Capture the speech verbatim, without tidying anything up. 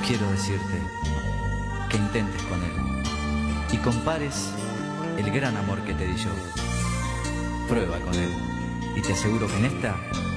quiero decirte que intentes con él y compares el gran amor que te di yo. Prueba con él y te aseguro que en esta